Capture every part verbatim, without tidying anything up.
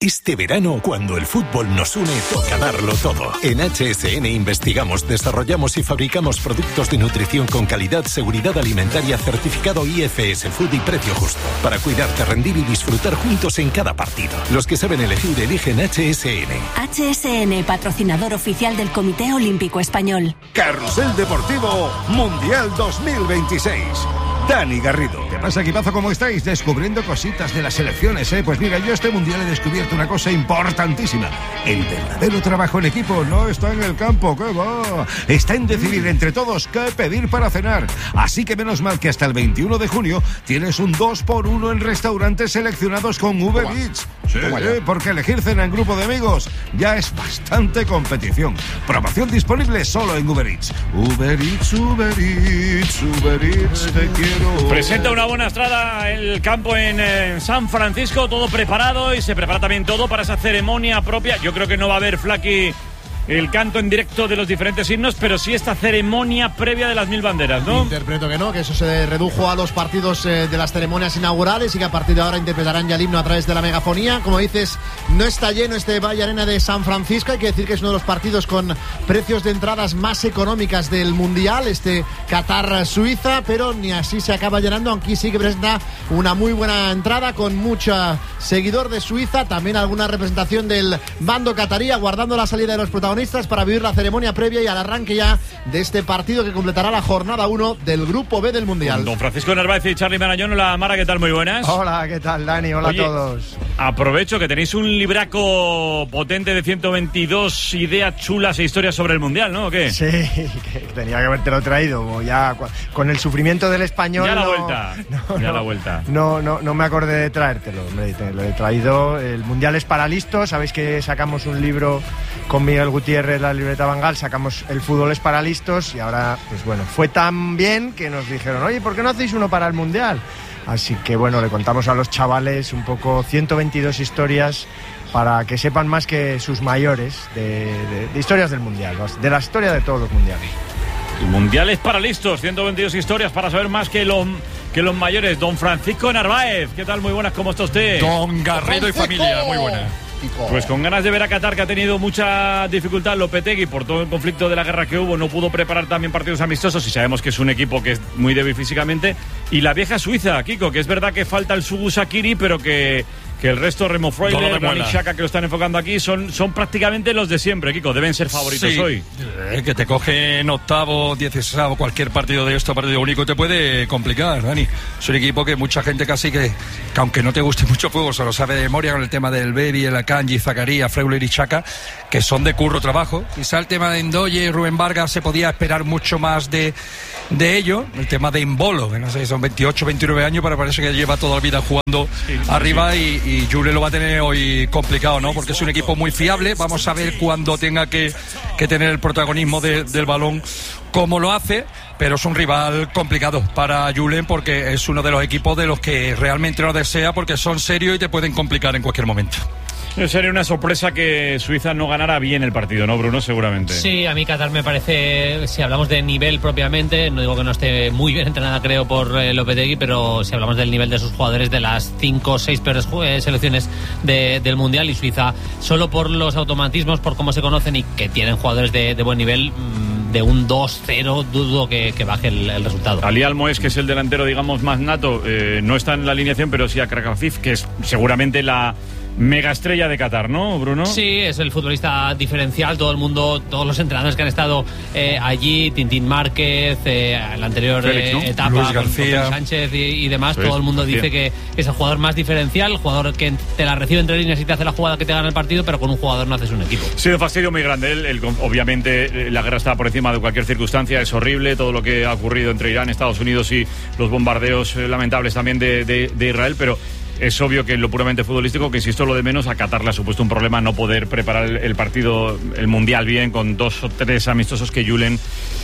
Este verano, cuando el fútbol nos une, toca darlo todo. En H S N investigamos, desarrollamos y fabricamos productos de nutrición con calidad, seguridad alimentaria, certificado I F S Food y precio justo. Para cuidarte, rendir y disfrutar juntos en cada partido. Los que saben elegir, eligen H S N. H S N, patrocinador oficial del Comité Olímpico Español. Carrusel Deportivo Mundial dos mil veintiséis. Dani Garrido. ¿Qué pasa, equipazo? ¿Cómo estáis? Descubriendo cositas de las selecciones, ¿eh? Pues mira, yo este mundial he descubierto una cosa importantísima. El verdadero trabajo en equipo no está en el campo, ¿qué va? Está en decidir entre todos qué pedir para cenar. Así que menos mal que hasta el veintiuno de junio tienes un dos por uno en restaurantes seleccionados con Uber Eats. Sí, sí, porque elegir cena en grupo de amigos ya es bastante competición. Promoción disponible solo en Uber Eats. Uber Eats, Uber Eats, Uber Eats, te quiero. Presenta una buena estrada el campo en eh, San Francisco, todo preparado y se prepara también todo para esa ceremonia propia. Yo creo que no va a haber, Flaky, el canto en directo de los diferentes himnos, pero sí esta ceremonia previa de las mil banderas, ¿no? Interpreto que no, que eso se redujo a los partidos eh, de las ceremonias inaugurales y que a partir de ahora interpretarán ya el himno a través de la megafonía. Como dices, no está lleno este Valle Arena de San Francisco. Hay que decir que es uno de los partidos con precios de entradas más económicas del Mundial, este Qatar-Suiza, pero ni así se acaba llenando. Aquí sí que presenta una muy buena entrada con mucha seguidor de Suiza, también alguna representación del bando catarí, aguardando la salida de los protagonistas para vivir la ceremonia previa y al arranque ya de este partido que completará la jornada uno del Grupo B del Mundial. Con don Francisco Narváez y Charly Marañón. Hola, Mara, ¿qué tal? Muy buenas. Hola, ¿qué tal, Dani? Hola. Oye, a todos. Aprovecho que tenéis un libraco potente de ciento veintidós ideas chulas e historias sobre el Mundial, ¿no? ¿O qué? Sí, que tenía que habértelo traído. Ya con el sufrimiento del español. Ya la no, vuelta. No, ya no, la vuelta. No, no, no me acordé de traértelo. Lo he traído. El Mundial es para listos. Sabéis que sacamos un libro con Miguel Gutiérrez, la libreta Bangal, sacamos El fútbol es para listos y ahora, pues bueno, fue tan bien que nos dijeron, oye, ¿por qué no hacéis uno para el Mundial? Así que bueno, le contamos a los chavales un poco ciento veintidós historias para que sepan más que sus mayores de, de, de historias del Mundial, de la historia de todos los mundiales. El Mundial es para listos, ciento veintidós historias para saber más que los, que los mayores. Don Francisco Narváez, ¿qué tal? Muy buenas, ¿cómo está usted? Don Garrido y familia, muy buena. Pues con ganas de ver a Qatar, que ha tenido mucha dificultad Lopetegui por todo el conflicto de la guerra que hubo, no pudo preparar también partidos amistosos y sabemos que es un equipo que es muy débil físicamente. Y la vieja Suiza, Kiko, que es verdad que falta el Sugu Shaqiri, pero que, que el resto, Remo Freuler, Granit Xhaka, que lo están enfocando aquí, son, son prácticamente los de siempre, Kiko, deben ser favoritos sí, hoy. Eh, que te cogen octavo, dieciséis, cualquier partido de esto, partido único, te puede complicar, Dani. Es un equipo que mucha gente casi que, que aunque no te guste mucho fútbol, se lo sabe de memoria con el tema del Baby, el Akanji, Zakaria, Freuler y Xhaka, que son de curro trabajo. Quizá el tema de Ndoye y Rubén Vargas se podía esperar mucho más de, de ello. El tema de Embolo, que no sé, son veintiocho, veintinueve años, pero parece que lleva toda la vida jugando sí, arriba sí. y, y Jule lo va a tener hoy complicado, ¿no? Porque es un equipo muy fiable. Vamos a ver cuando tenga que, que tener el protagonismo de, del balón como lo hace, pero es un rival complicado para Julen porque es uno de los equipos de los que realmente no desea, porque son serios y te pueden complicar en cualquier momento. Sería una sorpresa que Suiza no ganara bien el partido, ¿no, Bruno? Seguramente. Sí, a mí Qatar me parece, si hablamos de nivel propiamente, no digo que no esté muy bien entrenada, creo, por eh, Lopetegui, pero si hablamos del nivel de sus jugadores, de las cinco o seis peores eh, selecciones de, del Mundial, y Suiza, solo por los automatismos, por cómo se conocen y que tienen jugadores de, de buen nivel, mmm, de un dos cero, dudo que, que baje el, el resultado. Ali Almoez, que es el delantero, digamos, más nato, eh, no está en la alineación, pero sí a Krakafif, que es seguramente la mega estrella de Qatar, ¿no, Bruno? Sí, es el futbolista diferencial. Todo el mundo, todos los entrenadores que han estado eh, allí, Tintín Márquez, eh, en la anterior Félix, ¿no? eh, etapa, Luis García, con Sánchez y, y demás, pues, todo el mundo dice que es el jugador más diferencial, el jugador que te la recibe entre líneas y te hace la jugada que te gana el partido, pero con un jugador no haces un equipo. Ha sido un fastidio muy grande. El, el, obviamente la guerra está por encima de cualquier circunstancia, es horrible todo lo que ha ocurrido entre Irán, Estados Unidos y los bombardeos eh, lamentables también de, de, de Israel, pero es obvio que en lo puramente futbolístico, que insisto, lo de menos, a Qatar le ha supuesto un problema no poder preparar el, el partido, el Mundial bien, con dos o tres amistosos que Julen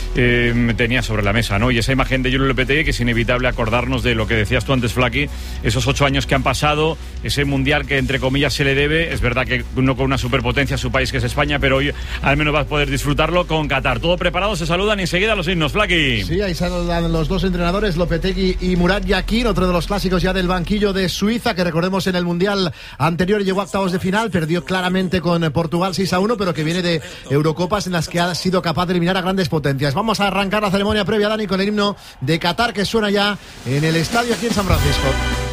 eh, tenía sobre la mesa, ¿no? Y esa imagen de Julen Lopetegui, que es inevitable acordarnos de lo que decías tú antes, Flaqui, esos ocho años que han pasado, ese mundial que entre comillas se le debe. Es verdad que no con una superpotencia a su país, que es España, pero hoy al menos vas a poder disfrutarlo con Qatar. Todo preparado, se saludan y enseguida los himnos, Flaqui. Sí, ahí saludan los dos entrenadores, Lopetegui y Murat Yakin, otro de los clásicos ya del banquillo de Suiza, que recordemos en el mundial anterior llegó a octavos de final, perdió claramente con Portugal seis a uno, pero que viene de Eurocopas en las que ha sido capaz de eliminar a grandes potencias. Vamos a arrancar la ceremonia previa, Dani, con el himno de Qatar, que suena ya en el estadio aquí en San Francisco.